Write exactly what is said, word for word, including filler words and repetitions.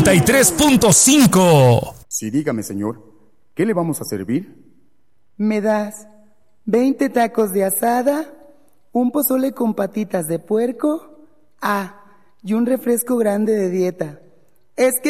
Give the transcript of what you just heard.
noventa y tres punto cinco. Sí, dígame, señor. ¿Qué le vamos a servir? ¿Me das veinte tacos de asada, un pozole con patitas de puerco, ah, y un refresco grande de dieta? Es que